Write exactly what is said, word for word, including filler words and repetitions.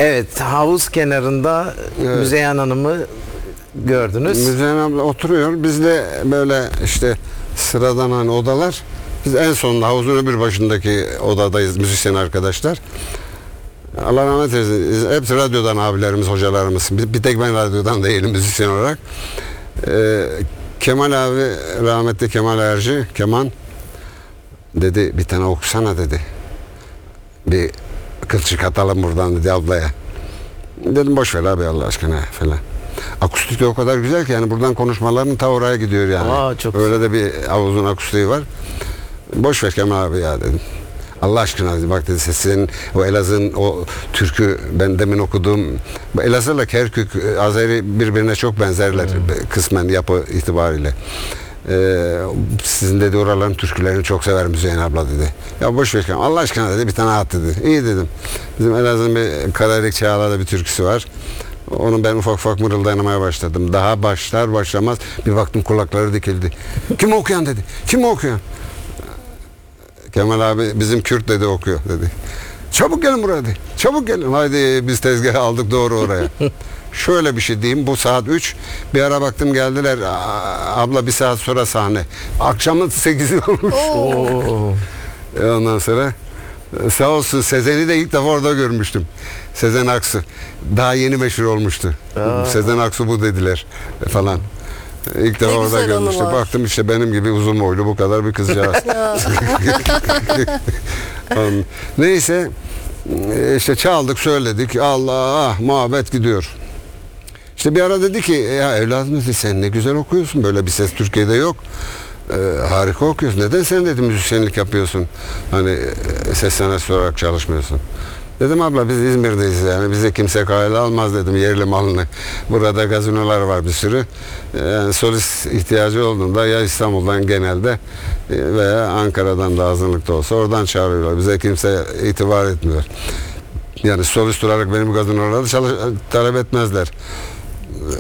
Evet, havuz kenarında Evet. Müzeyyen Hanım'ı gördünüz. Müzeyyen abla oturuyor. Biz de böyle işte sıradan hani odalar. Biz en sonunda havuzun öbür başındaki odadayız müzisyen arkadaşlar. Allah rahmet eylesin. Hepsi radyodan abilerimiz, hocalarımız. Bir, bir tek ben radyodan değilim müzisyen olarak. Ee, Kemal abi, rahmetli Kemal Erci, Keman dedi bir tane okusana dedi. Bir kılçık atalım buradan dedi ablaya. Dedim boş ver abi Allah aşkına falan. Akustik de o kadar güzel ki yani buradan konuşmaların ta oraya gidiyor yani. Aa, çok Öyle de bir havuzun akustiği var. Boş ver Kemal abi ya dedim. Allah aşkına dedi bak dedi senin o Elazığ'ın o türkü ben demin okuduğum Elazığ'la Kerkük Azeri birbirine çok benzerler hmm. kısmen yapı itibariyle. Ee, sizin dedi oraların türkülerini çok sever Müzeyyen abla dedi. Ya boş ver Allah aşkına dedi bir tane at dedi. İyi dedim. Bizim Elazığ'ın bir Kararik Çağla'da bir türküsü var. Onu ben ufak ufak mırıldanmaya başladım. Daha başlar başlamaz bir baktım kulakları dikildi. Kim okuyan dedi. Kim okuyan? Kemal abi bizim Kürt dedi okuyor dedi. Çabuk gelin buraya dedi. Çabuk gelin. Haydi biz tezgahı aldık doğru oraya. Şöyle bir şey diyeyim. Bu saat üç. Bir ara baktım geldiler. Abla bir saat sonra sahne. Akşamın sekizi olmuş. e ondan sonra sağ olsun Sezen'i de ilk defa orada görmüştüm. Sezen Aksu. Daha yeni meşhur olmuştu. Aa. Sezen Aksu bu dediler falan. İlk defa orada görmüştüm. Baktım işte benim gibi uzun boylu bu kadar bir kızcağız. Neyse işte çaldık söyledik. Allah muhabbet gidiyor. İşte bir ara dedi ki ya evladım dedi sen ne güzel okuyorsun. Böyle bir ses Türkiye'de yok. Ee, harika okuyorsun. Neden sen dedi müzisyenlik yapıyorsun? Hani ses sanatçısı olarak çalışmıyorsun. Dedim abla biz İzmir'deyiz yani bizi kimse kayla almaz dedim yerli malını. Burada gazinolar var bir sürü. Yani solist ihtiyacı olduğunda ya İstanbul'dan genelde veya Ankara'dan da azınlıkta olsa oradan çağırıyorlar. Bize kimse itibar etmiyor. Yani solist olarak benim gazinolarda çalış talep etmezler.